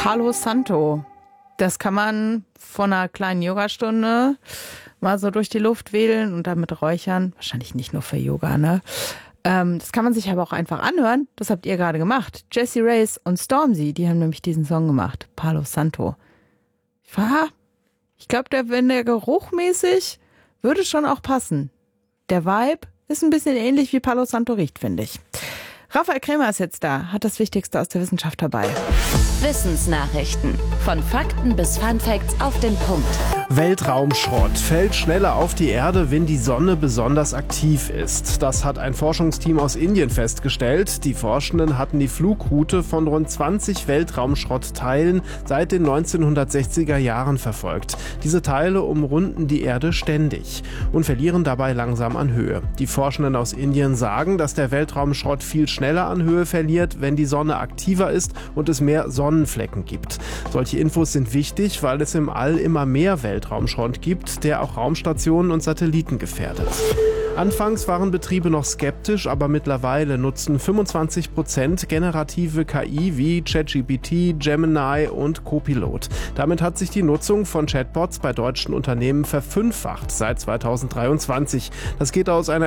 Palo Santo. Das kann man von einer kleinen Yogastunde mal so durch die Luft wedeln und damit räuchern. Wahrscheinlich nicht nur für Yoga, ne? Das kann man sich aber auch einfach anhören. Das habt ihr gerade gemacht. Jessie Reyez und Stormzy, die haben nämlich diesen Song gemacht. Palo Santo. Ich glaube, wenn der Geruch mäßig würde schon auch passen. Der Vibe ist ein bisschen ähnlich wie Palo Santo riecht, finde ich. Raphael Krämer ist jetzt da, hat das Wichtigste aus der Wissenschaft dabei. Wissensnachrichten. Von Fakten bis Funfacts auf den Punkt. Weltraumschrott fällt schneller auf die Erde, wenn die Sonne besonders aktiv ist. Das hat ein Forschungsteam aus Indien festgestellt. Die Forschenden hatten die Flugroute von rund 20 Weltraumschrottteilen seit den 1960er Jahren verfolgt. Diese Teile umrunden die Erde ständig und verlieren dabei langsam an Höhe. Die Forschenden aus Indien sagen, dass der Weltraumschrott viel schneller an Höhe verliert, wenn die Sonne aktiver ist und es mehr Sonnenflecken gibt. Solche Infos sind wichtig, weil es im All immer mehr Weltraumschrott gibt, der auch Raumstationen und Satelliten gefährdet. Anfangs waren Betriebe noch skeptisch, aber mittlerweile nutzen 25% generative KI wie ChatGPT, Gemini und Copilot. Damit hat sich die Nutzung von Chatbots bei deutschen Unternehmen verfünffacht seit 2023. Das geht aus einer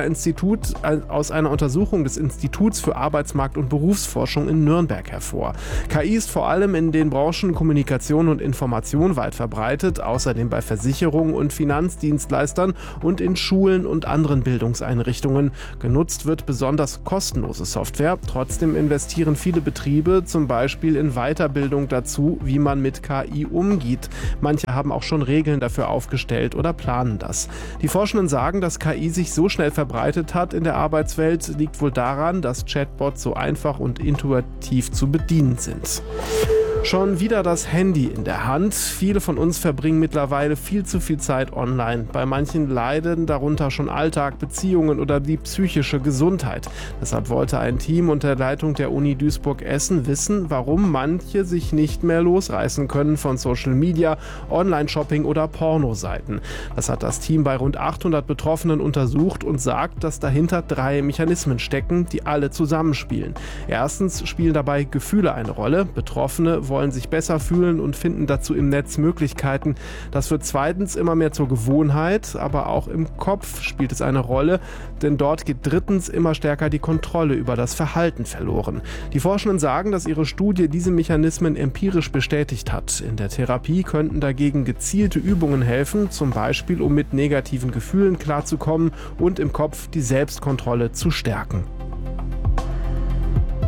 Untersuchung des Instituts für Arbeitsmarkt- und Berufsforschung in Nürnberg hervor. KI ist vor allem in den Branchen Kommunikation und Information weit verbreitet, außerdem bei Versicherungen und Finanzdienstleistern und in Schulen und anderen Bildungseinrichtungen. Genutzt wird besonders kostenlose Software. Trotzdem investieren viele Betriebe zum Beispiel in Weiterbildung dazu, wie man mit KI umgeht. Manche haben auch schon Regeln dafür aufgestellt oder planen das. Die Forschenden sagen, dass KI sich so schnell verbreitet hat in der Arbeitswelt, liegt wohl daran, dass Chatbots so einfach und intuitiv zu bedienen sind. Schon wieder das Handy in der Hand. Viele von uns verbringen mittlerweile viel zu viel Zeit online. Bei manchen leiden darunter schon Alltag, Beziehungen oder die psychische Gesundheit. Deshalb wollte ein Team unter Leitung der Uni Duisburg-Essen wissen, warum manche sich nicht mehr losreißen können von Social Media, Online-Shopping oder Pornoseiten. Das hat das Team bei rund 800 Betroffenen untersucht und sagt, dass dahinter 3 Mechanismen stecken, die alle zusammenspielen. Erstens spielen dabei Gefühle eine Rolle. Betroffene wollen sich besser fühlen und finden dazu im Netz Möglichkeiten. Das wird zweitens immer mehr zur Gewohnheit, aber auch im Kopf spielt es eine Rolle, denn dort geht drittens immer stärker die Kontrolle über das Verhalten verloren. Die Forschenden sagen, dass ihre Studie diese Mechanismen empirisch bestätigt hat. In der Therapie könnten dagegen gezielte Übungen helfen, zum Beispiel um mit negativen Gefühlen klarzukommen und im Kopf die Selbstkontrolle zu stärken.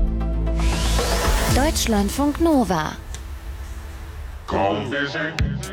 Deutschlandfunk Nova.